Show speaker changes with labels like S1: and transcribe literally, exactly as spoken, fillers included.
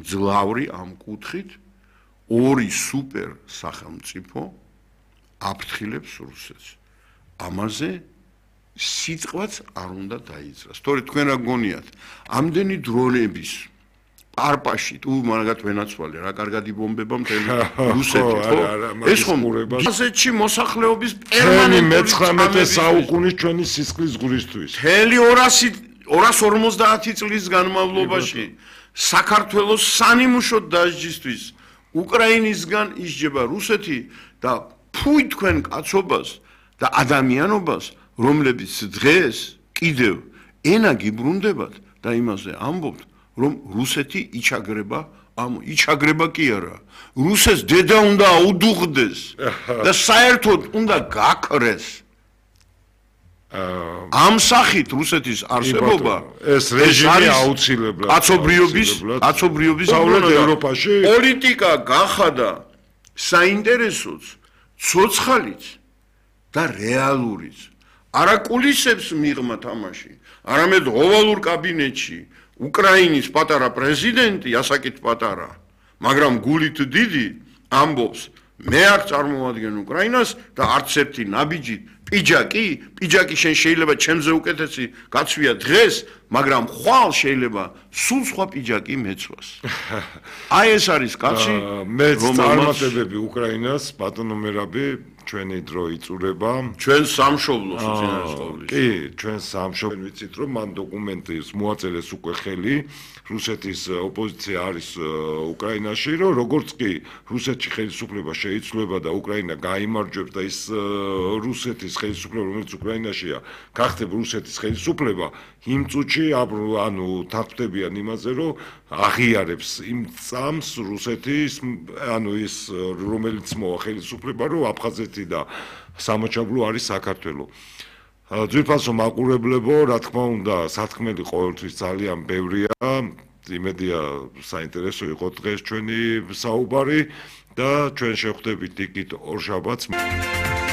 S1: მძლავრი ამ კუთხით ორი სუპერ სახელმწიფო აფრთხილებს რუსეთს. ამაზე სიტყვაც არ უნდა დაიძრას. თორე თქვენ რა გონიათ, ამდენი დრონების პარპაში თუ მაგათ ვენაცვალე რა კარგად იბომბება მთელი რუსეთი, ხო? ეს ხომ რუსეთში მოსახლეობის პერმანენტული
S2: მეცხრამეტე საუკუნის ჩვენი სისხლის ღვრისთვის.
S1: მთელი ორას ორმოცდაათი წლის განმავლობაში საქართველოს სანიმუშოდ დასჯისთვის უკრაინისგან ისჯება რუსეთი და ფუი თქვენ კაცობას და ადამიანობას, რომლებიც დღეს კიდევ ენა გიბრუნდებათ და იმაზე ამბობთ, რომ რუსეთი იჩაგრება, ამ იჩაგრება კი არა. რუსეთს დედა უნდა აუდუღდეს და საერთოდ უნდა გაქრეს. ამ სახით რუსეთის არსებობა
S2: ეს რეჟიმი აუცილებლად
S1: კაცობრიობის კაცობრიობის
S2: ევროპაში
S1: პოლიტიკა გახადა საინტერესოც, ცოცხალიც და რეალურიც. არა კულისებს მიღმა თამაში, არამედ ოვალურ კაბინეტში უკრაინის პატარა პრეზიდენტი, ასაკით პატარა, მაგრამ გულით დიდი ამბობს, მე არ წარმოვადგენ უკრაინას და არც ერთი ნაბიჯი პიჯაკი, პიჯაკი შენ შეიძლება ჩემზე უკეთესი გაცვია დღეს, მაგრამ ხვალ შეიძლება სულ სხვა პიჯაკი მეცვას. აი ეს არის კაცი,
S2: მეც წარმატებები უკრაინას, ბატონო მერაბი, ჩვენი დრო იწურება.
S1: ჩვენ სამშობლოს უწინარესწორებს.
S2: კი, ჩვენ სამშობლოს ვიცით, რომ მან დოკუმენტის მოაწელეს უკვე ხელი, რუსეთის ოპოზიცია არის უკრაინაში, რომ როგორც კი რუსეთში ხელისუფლება შეიცვლება და უკრაინა გაიმარჯვებს და ის რუსეთის ხელისუფლება, რომელიც უკრაინაშია, გახდება რუსეთის ხელისუფლება, იმ წუთში ანუ თარგმდებიან იმაზე, რომ აღიარებს იმ წამს რუსეთის, ანუ ის რომელიც მოვა ხელისუფლება, რომ აფხაზეთი და სამოჩაბლო არის საქართველო. ძვირფასო მაყურებლებო, რა თქმა უნდა, სათქმელი ყოველთვის ძალიან ბევრია. იმედია საინტერესო იყო დღეს ჩვენი საუბარი და ჩვენ შევხვდებით იქით ორშაბათს.